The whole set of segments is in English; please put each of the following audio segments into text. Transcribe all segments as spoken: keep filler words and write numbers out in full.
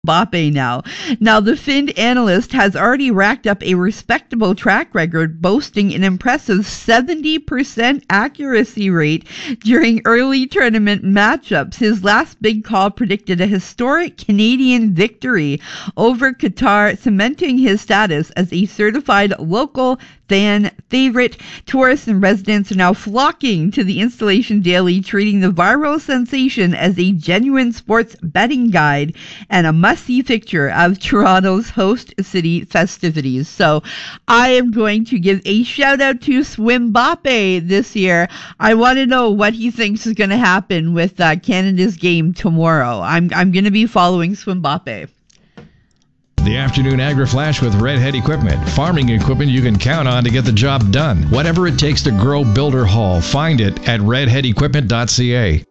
Mbappe now. Now, the Finn analyst has already racked up a respectable track record, boasting an impressive seventy percent accuracy rate during early tournament matchups. His last big call predicted a historic Canadian victory over Qatar, cementing his status as a certified local fan favorite. Tourists and residents are now flocking to the Installation Daily, treating the viral sensation as a genuine sports betting guide and a must-see picture of Toronto's host city festivities. So I am going to give a shout out to Swimbappe this year. I want to know what he thinks is going to happen with uh, Canada's game tomorrow. I'm I'm going to be following Swimbappe. The afternoon Agri-Flash with Redhead Equipment. Farming equipment you can count on to get the job done. Whatever it takes to grow, build, or haul, find it at redhead equipment dot c a.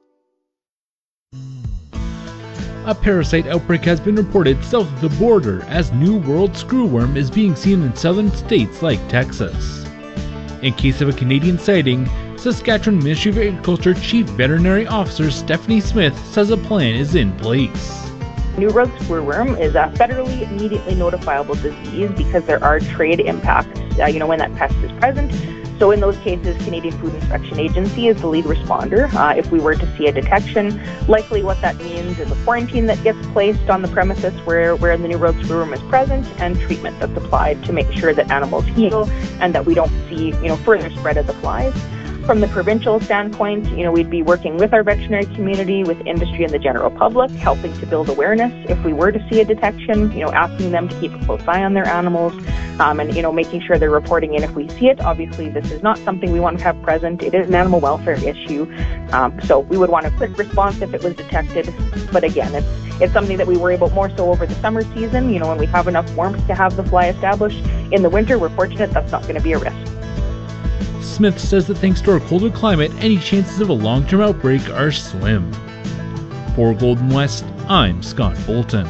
A parasite outbreak has been reported south of the border as New World screwworm is being seen in southern states like Texas. In case of a Canadian sighting, Saskatchewan Ministry of Agriculture Chief Veterinary Officer Stephanie Smith says a plan is in place. New World screwworm is a federally immediately notifiable disease because there are trade impacts, uh, you know, when that pest is present. So in those cases, Canadian Food Inspection Agency is the lead responder. Uh, if we were to see a detection, likely what that means is a quarantine that gets placed on the premises where, where the New World screwworm is present, and treatment that's applied to make sure that animals heal and that we don't see, you know, further spread of the flies. From the provincial standpoint, you know, we'd be working with our veterinary community, with industry and the general public, helping to build awareness if we were to see a detection, you know, asking them to keep a close eye on their animals, um, and, you know, making sure they're reporting in if we see it. Obviously, this is not something we want to have present. It is an animal welfare issue, um, so we would want a quick response if it was detected. But again, it's, it's something that we worry about more so over the summer season, you know, when we have enough warmth to have the fly established. In the winter, we're fortunate that's not going to be a risk. Smith says that thanks to our colder climate, any chances of a long-term outbreak are slim. For Golden West, I'm Scott Bolton.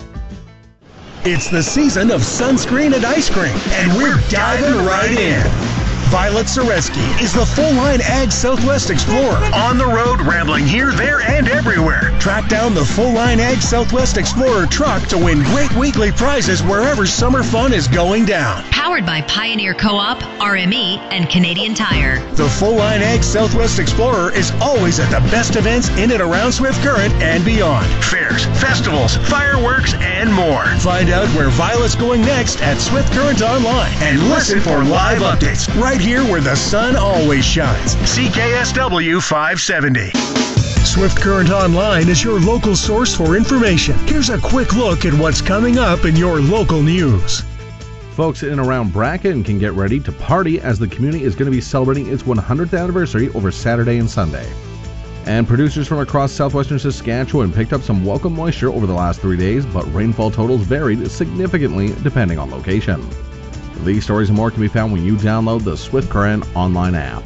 It's the season of sunscreen and ice cream, and we're diving right in. Violet Soreski is the full-line Ag Southwest Explorer, on the road, rambling here, there, and everywhere. Track down the full-line Ag Southwest Explorer truck to win great weekly prizes wherever summer fun is going down. Powered by Pioneer Co-op, R M E, and Canadian Tire. The full-line Ag Southwest Explorer is always at the best events in and around Swift Current and beyond. Fairs, festivals, fireworks, and more. Find out where Violet's going next at Swift Current Online, and listen for live updates right here where the sun always shines. C K S W five seventy. Swift Current Online is your local source for information. Here's a quick look at what's coming up in your local news. Folks in and around Bracken can get ready to party as the community is going to be celebrating its one hundredth anniversary over Saturday and Sunday. And producers from across southwestern Saskatchewan picked up some welcome moisture over the last three days, but rainfall totals varied significantly depending on location. These stories and more can be found when you download the Swift Current Online app.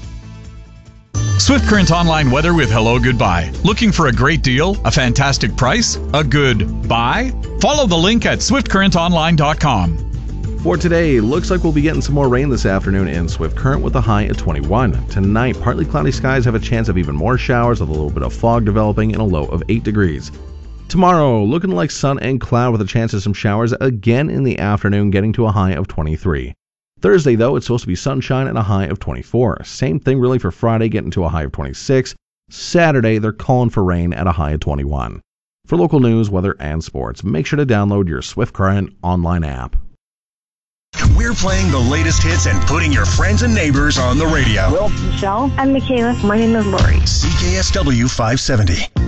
Swift Current Online weather with Hello Goodbye. Looking for a great deal? A fantastic price? A good buy? Follow the link at swift current online dot com. For today, looks like we'll be getting some more rain this afternoon in Swift Current with a high of twenty-one. Tonight, partly cloudy skies have a chance of even more showers with a little bit of fog developing and a low of eight degrees. Tomorrow, looking like sun and cloud with a chance of some showers again in the afternoon, getting to a high of twenty-three. Thursday, though, it's supposed to be sunshine and a high of twenty-four. Same thing really for Friday, getting to a high of twenty-six. Saturday, they're calling for rain at a high of twenty-one. For local news, weather, and sports, make sure to download your Swift Current Online app. We're playing the latest hits and putting your friends and neighbors on the radio. Well, Michelle. I'm Michaela. My name is Lori. C K S W five seventy.